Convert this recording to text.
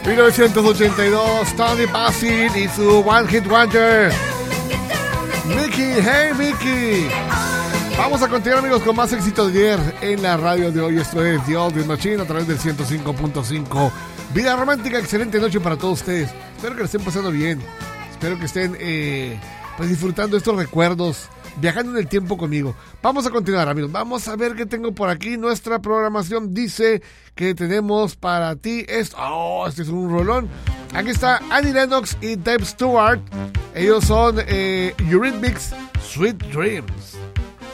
1982, Tony Bassett y su One Hit Wonder. Mickey, hey Mickey. Vamos a continuar, amigos, con más éxito de ayer en la radio de hoy. Esto es The Oldies Machine a través del 105.5. Vida romántica, excelente noche para todos ustedes. Espero que lo estén pasando bien. Espero que estén pues disfrutando estos recuerdos, viajando en el tiempo conmigo. Vamos a continuar, amigos. Vamos a ver qué tengo por aquí. Nuestra programación dice que tenemos para ti este es un rolón. Aquí está Annie Lennox y Dave Stewart. Ellos son Eurythmics, Sweet Dreams.